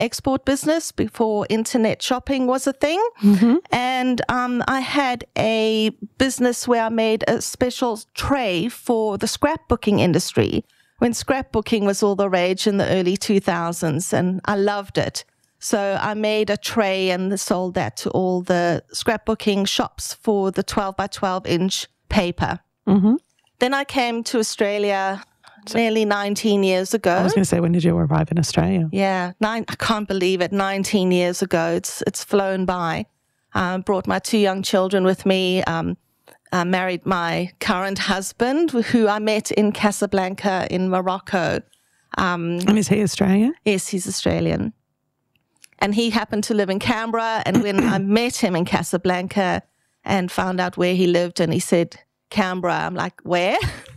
export business before internet shopping was a thing. And I had a business where I made a special tray for the scrapbooking industry when scrapbooking was all the rage in the early 2000s, and I loved it. So I made a tray and sold that to all the scrapbooking shops for the 12 by 12 inch paper. Then I came to Australia nearly 19 years ago. I was going to say, when did you arrive in Australia? Yeah, I can't believe it. 19 years ago. It's flown by. Brought my 2 young children with me. I married my current husband, who I met in Casablanca in Morocco. And is he Australian? Yes, he's Australian. And he happened to live in Canberra. And when I met him in Casablanca and found out where he lived, and he said, Canberra, I'm like, where?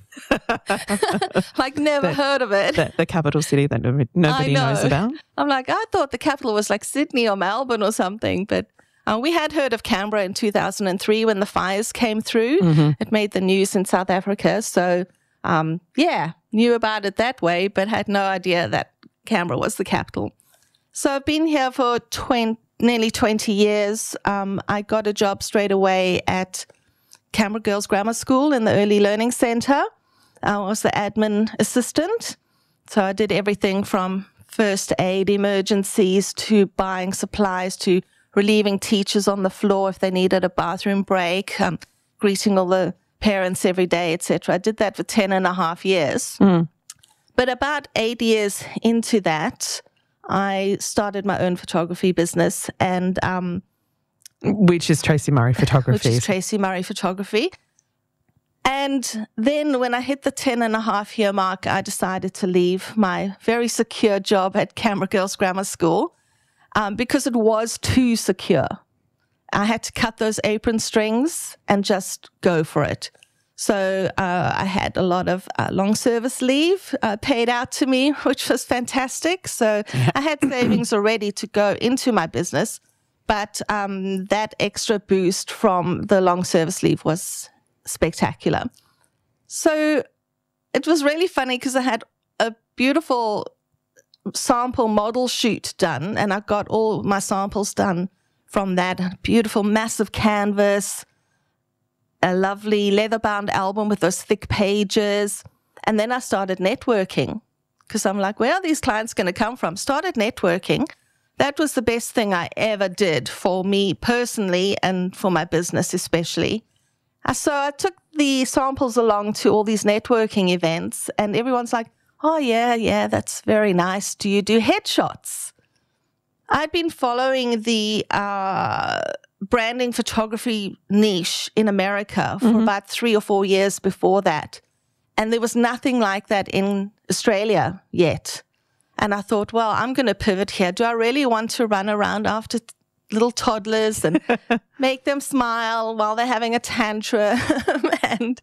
Like, never heard of it. The capital city that nobody knows about. I'm like, I thought the capital was like Sydney or Melbourne or something. But we had heard of Canberra in 2003 when the fires came through. It made the news in South Africa. So, knew about it that way, but had no idea that Canberra was the capital. So I've been here for nearly 20 years. I got a job straight away at Canberra Girls Grammar School in the Early Learning Centre. I was the admin assistant. So I did everything from first aid, emergencies, to buying supplies, to relieving teachers on the floor if they needed a bathroom break, greeting all the parents every day, etc. I did that for 10 and a half years. But about 8 years into that, I started my own photography business, and which is Tracy Murray Photography. Which is Tracy Murray Photography. And then when I hit the 10 and a half year mark, I decided to leave my very secure job at Canberra Girls Grammar School because it was too secure. I had to cut those apron strings and just go for it. So I had a lot of long service leave paid out to me, which was fantastic. So I had savings already to go into my business. But that extra boost from the long service leave was spectacular. So it was really funny because I had a beautiful sample model shoot done, and I got all my samples done from that beautiful massive canvas, a lovely leather-bound album with those thick pages. And then I started networking because I'm like, where are these clients going to come from? Started networking. That was the best thing I ever did for me personally and for my business especially. So I took the samples along to all these networking events, and everyone's like, oh, yeah, that's very nice. Do you do headshots? I'd been following the branding photography niche in America for about 3 or 4 years before that. And there was nothing like that in Australia yet. And I thought, well, I'm going to pivot here. Do I really want to run around after little toddlers and make them smile while they're having a tantrum and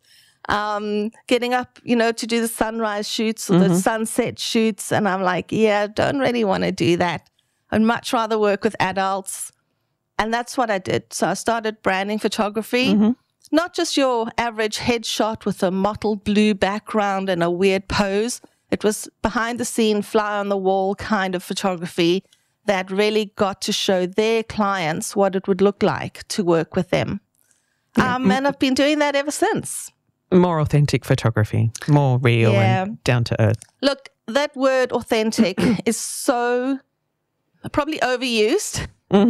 getting up, to do the sunrise shoots or the sunset shoots? And I'm like, yeah, don't really want to do that. I'd much rather work with adults. And that's what I did. So I started branding photography, not just your average headshot with a mottled blue background and a weird pose. It was behind the scene, fly on the wall kind of photography that really got to show their clients what it would look like to work with them. And I've been doing that ever since. More authentic photography, more real and down to earth. Look, that word authentic is so probably overused,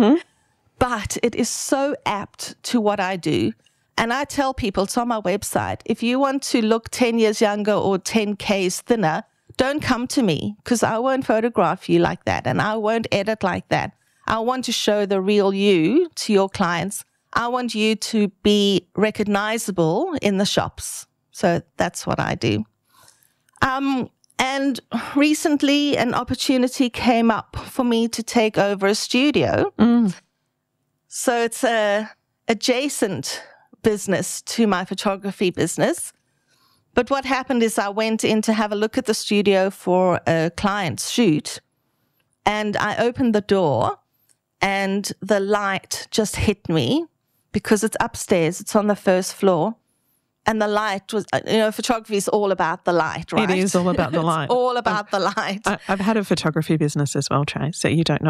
but it is so apt to what I do. And I tell people, it's on my website, if you want to look 10 years younger or 10 Ks thinner, don't come to me because I won't photograph you like that and I won't edit like that. I want to show the real you to your clients. I want you to be recognizable in the shops. So that's what I do. And recently an opportunity came up for me to take over a studio. So it's a adjacent business to my photography business. But what happened is I went in to have a look at the studio for a client's shoot, and I opened the door and the light just hit me because it's upstairs. It's on the first floor. And the light was, photography is all about the light, right? It is all about the light. All about the light. I've had a photography business as well, Trace, so you don't know